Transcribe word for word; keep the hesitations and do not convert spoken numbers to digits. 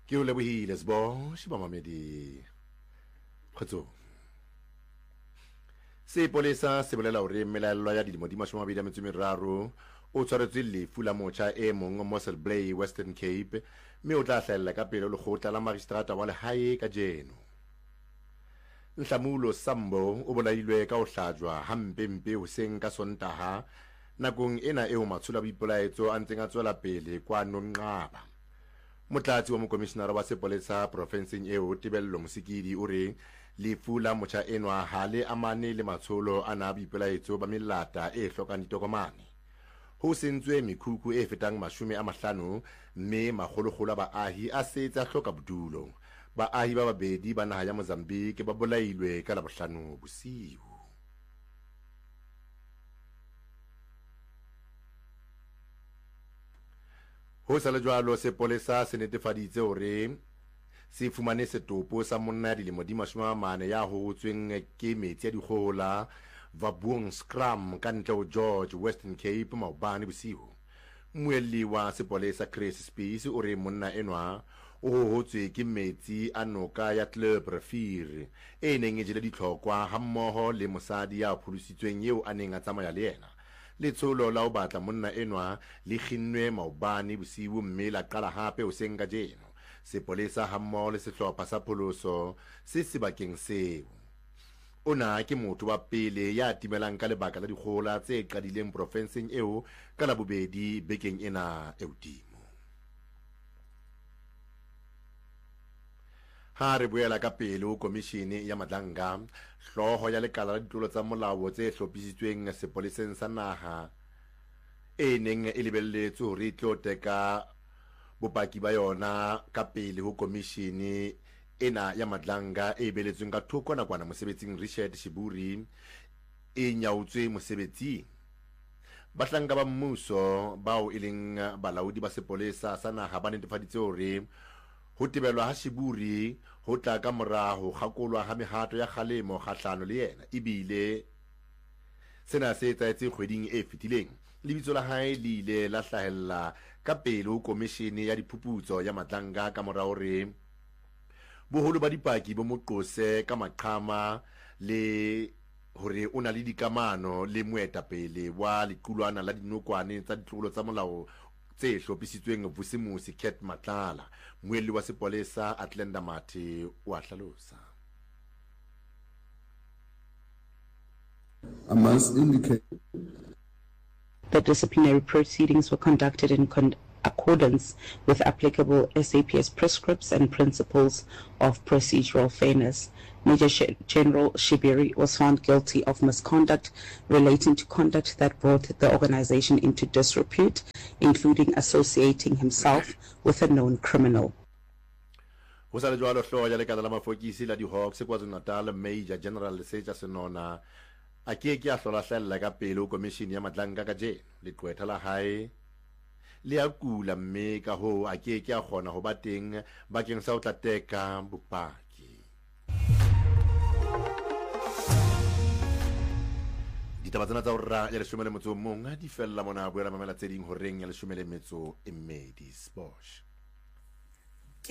ke o lebohile Sebosh Mamamedi kgotso sepolesa se bolela hore melaelwa ya dilemo di mashome a mabedi a metso e meraro o tshwaretswe lefu la motjha e mong Mossel Blay Western Cape mme o tla hlahella ka pele lekgotla la magistrata wa lehae ka jeno. Nhlamulo Sambo o bolailwe ka ho hlajwa hampempe hoseng ka Sontaha nakong ena eo matsholo a boipelaetso a ntseng a tswela pele kwa Nonqaba. Motlatsi wa mokomishenara wa sepolesa profenseng eo Tebello Mosikidi o re lefu la motjha enwa ha le amane le matsholo ana a boipelaetso ba melata e hlokang ditokomane. Ho sentswe mekhukhu e fetang mashome a mahlano mme magologolo a baahi a setse a hloka bodulo. Baahi ba babedi ba naha ya Mozambique ba bolailwe ka Labohlano bosiu. Ho sa le jwalo sepolesa se netefaditse hore se fumane setopo sa monna ya dilemo di mashome a mane ya hohotsweng ke metsi ya dikgohola Vabuong Scrum ka ntle ho George Western Cape maobane bosiu. Moelli wa sepolesa Chris Spies o re monna enwa o hohotswe ke metsi a noka ya Club Refir e neng e jele ditlhokwa hammoho le mosadi ya pholositsweng eo a neng a tsamaya le yena. Letsholo la ho batla monna enwa le kginnwe maobane bosiu mme la qala hape hoseng ka jeno. Sepolesa hammoho le sehlopha sa pholoso se sebakeng seo. Ona ke motho wa pele ya timelang ka lebaka la dikgohola tse qadileng profenseng eo ka la bobedi bekeng ena e hodimo. Ha re boela ka pele ho komishene ya Madlanga, hloho ya lekala la ditlolo tsa molao tse hlophisitsweng sepoleseng sa naha e neng e lebelletswe hore e tlo teka bopaki ba yona ka pele ho komishene ena ya Madlanga e beletsweng ka thoko nakwana mosebetsing Richard Shiburi e nyautswe mosebetsing. Bahlanka ba mmuso bao e leng balaodi ba sepolesa sa naha ba netefaditse hore ho tebelwa ha Shiburi ho tla ka mora ho kgakolwa ha mehato ya kgalemo kgahlano le yena ebile sena se etsahetse kgweding e fetileng. Lebitso la hae le ile la hlahella ka pele ho komishene ya diphuputso ya Madlanga ka mora hore boholo ba dipaki bo moqose ka maqhama le hore o na le dikamano le moetapele wa lequlwana la dinokwane tsa ditlolo tsa molao tse hlophisitsweng Vusimusi Cat Matlala. Moelli wa sepolesa Atlenda Mathe wa hlalosa. I must indicate the disciplinary proceedings were conducted in con accordance with applicable S A P S prescripts and principles of procedural fairness. Major General Shibiri was found guilty of misconduct relating to conduct that brought the organization into disrepute, including associating himself with a known criminal. Ho sa le jwalo hloho ya lekala la mafokisi la di-Hawks KwaZulu-Natal Major General Lesetja Senona a ke ke a hlola hlahella ka pele ho komishene ya Madlanga ka jeno. Leqwetha la hae le a kula mme ka ho a ke ke a kgona ho ba teng bakeng sa ho tla teka bopaki. Ditaba tsena tsa hora ya leshome le metso o mong di fella mona boela mamela tse ding horeng ya leshome le metso e mmedi Sebosh.